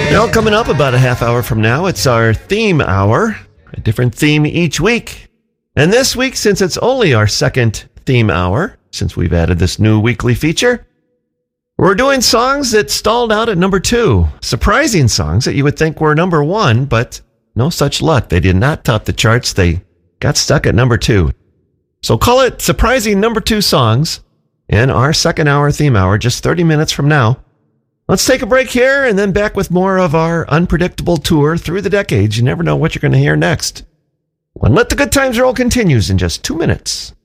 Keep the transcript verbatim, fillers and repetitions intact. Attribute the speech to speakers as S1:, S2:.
S1: Now, coming up about a half hour from now, it's our theme hour, a different theme each week. And this week, since it's only our second theme hour, since we've added this new weekly feature, we're doing songs that stalled out at number two. Surprising songs that you would think were number one, but no such luck. They did not top the charts. They got stuck at number two. So call it surprising number two songs in our second hour theme hour, just thirty minutes from now. Let's take a break here and then back with more of our unpredictable tour through the decades. You never know what you're going to hear next. When Let the Good Times Roll continues in just two minutes.